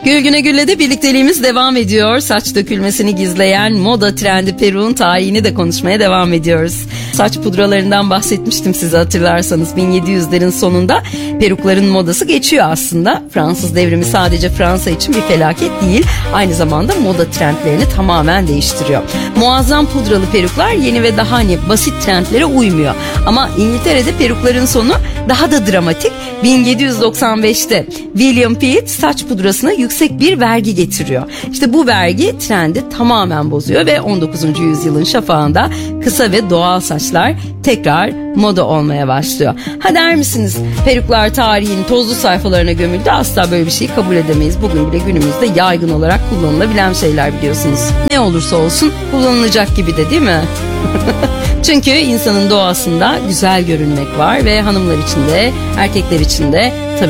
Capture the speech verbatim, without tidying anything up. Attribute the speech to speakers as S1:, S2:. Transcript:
S1: Gül Güne Gül'le birlikteliğimiz devam ediyor. Saç dökülmesini gizleyen moda trendi peruğun tarihini de konuşmaya devam ediyoruz. Saç pudralarından bahsetmiştim size, hatırlarsanız bin yedi yüzlerin sonunda perukların modası geçiyor aslında. Fransız devrimi sadece Fransa için bir felaket değil, aynı zamanda moda trendlerini tamamen değiştiriyor. Muazzam pudralı peruklar yeni ve daha hani basit trendlere uymuyor. Ama İngiltere'de perukların sonu daha da dramatik. bin yedi yüz doksan beşte William Pitt saç pudrasına yüksek bir vergi getiriyor. İşte bu vergi trendi tamamen bozuyor ve on dokuzuncu yüzyılın şafağında kısa ve doğal saçlar tekrar moda olmaya başlıyor. Ha der misiniz, peruklar tarihin tozlu sayfalarına gömüldü, asla böyle bir şeyi kabul edemeyiz. Bugün bile günümüzde yaygın olarak kullanılabilen şeyler, biliyorsunuz. Ne olursa olsun kullanılacak gibi de, değil mi? Çünkü insanın doğasında güzel görünmek var ve hanımlar için de erkekler için de tabii